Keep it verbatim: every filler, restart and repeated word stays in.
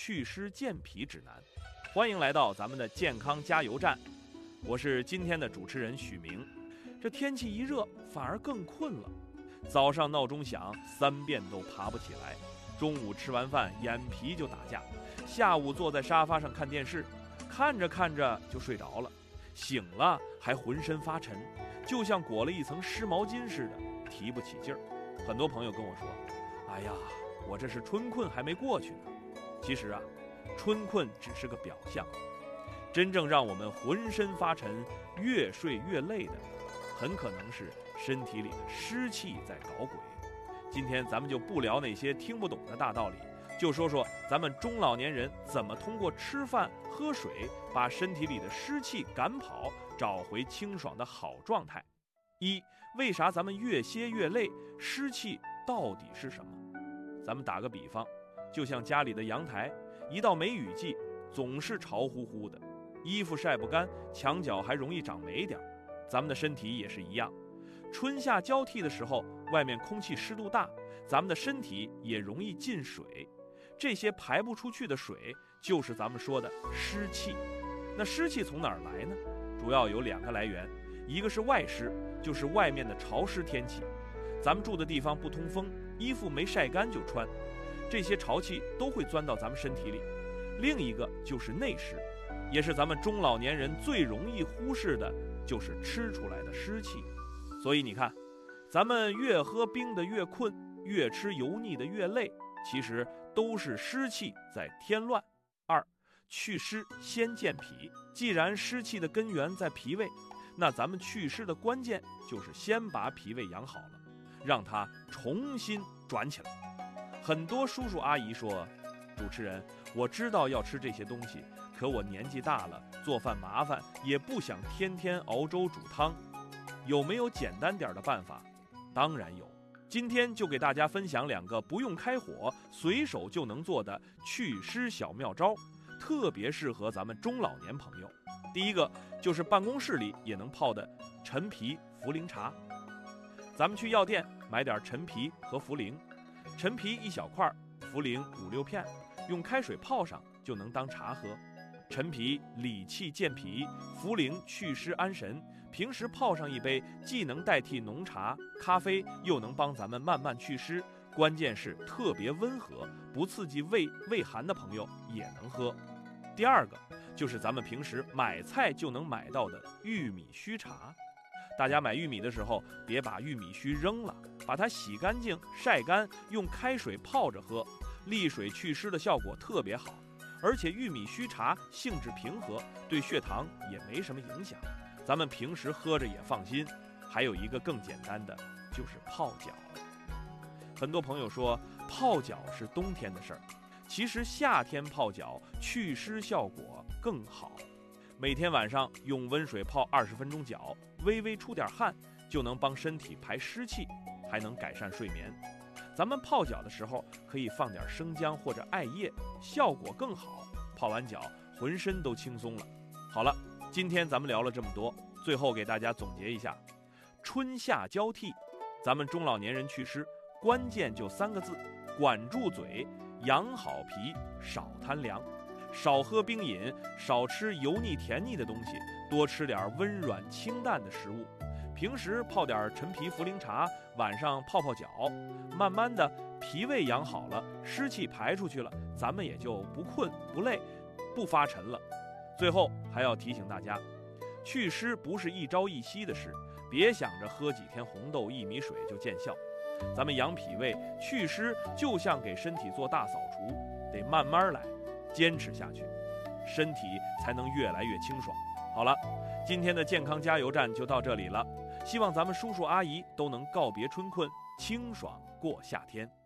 祛湿健脾指南。欢迎来到咱们的健康加油站，我是今天的主持人许明。这天气一热，反而更困了。早上闹钟响，三遍都爬不起来；中午吃完饭，眼皮就打架；下午坐在沙发上看电视，看着看着就睡着了，醒了还浑身发沉，就像裹了一层湿毛巾似的，提不起劲儿。很多朋友跟我说：“哎呀，我这是春困还没过去呢。”其实啊，春困只是个表象，真正让我们浑身发沉、越睡越累的，很可能是身体里的湿气在搞鬼。今天咱们就不聊那些听不懂的大道理，就说说咱们中老年人怎么通过吃饭喝水把身体里的湿气赶跑，找回清爽的好状态。一，为啥咱们越歇越累？湿气到底是什么？咱们打个比方，就像家里的阳台，一到梅雨季总是潮乎乎的，衣服晒不干，墙角还容易长霉点。咱们的身体也是一样，春夏交替的时候，外面空气湿度大，咱们的身体也容易进水，这些排不出去的水就是咱们说的湿气。那湿气从哪儿来呢？主要有两个来源，一个是外湿，就是外面的潮湿天气，咱们住的地方不通风，衣服没晒干就穿，这些潮气都会钻到咱们身体里。另一个就是内湿，也是咱们中老年人最容易忽视的，就是吃出来的湿气。所以你看，咱们越喝冰的越困，越吃油腻的越累，其实都是湿气在添乱。二，祛湿先健脾。既然湿气的根源在脾胃，那咱们祛湿的关键就是先把脾胃养好了，让它重新转起来。很多叔叔阿姨说，主持人，我知道要吃这些东西，可我年纪大了，做饭麻烦，也不想天天熬粥煮汤，有没有简单点的办法？当然有，今天就给大家分享两个不用开火，随手就能做的祛湿小妙招，特别适合咱们中老年朋友。第一个就是办公室里也能泡的陈皮茯苓茶。咱们去药店买点陈皮和茯苓，陈皮一小块，茯苓五六片，用开水泡上就能当茶喝。陈皮理气健脾，茯苓祛湿安神，平时泡上一杯，既能代替浓茶、咖啡，又能帮咱们慢慢祛湿，关键是特别温和，不刺激胃胃寒的朋友也能喝。第二个就是咱们平时买菜就能买到的玉米须茶。大家买玉米的时候，别把玉米须扔了，把它洗干净晒干，用开水泡着喝，利水祛湿的效果特别好。而且玉米须茶性质平和，对血糖也没什么影响，咱们平时喝着也放心。还有一个更简单的，就是泡脚。很多朋友说泡脚是冬天的事儿，其实夏天泡脚祛湿效果更好。每天晚上用温水泡二十分钟脚，微微出点汗，就能帮身体排湿气，还能改善睡眠。咱们泡脚的时候可以放点生姜或者艾叶，效果更好。泡完脚浑身都轻松了。好了，今天咱们聊了这么多，最后给大家总结一下：春夏交替，咱们中老年人祛湿关键就三个字：管住嘴，养好脾，少贪凉。少喝冰饮，少吃油腻甜腻的东西，多吃点温软清淡的食物。平时泡点陈皮茯苓茶，晚上泡泡脚，慢慢的脾胃养好了，湿气排出去了，咱们也就不困不累不发沉了。最后还要提醒大家，祛湿不是一朝一夕的事，别想着喝几天红豆薏米水就见效。咱们养脾胃祛湿就像给身体做大扫除，得慢慢来，坚持下去，身体才能越来越清爽。好了，今天的健康加油站就到这里了，希望咱们叔叔阿姨都能告别春困，清爽过夏天。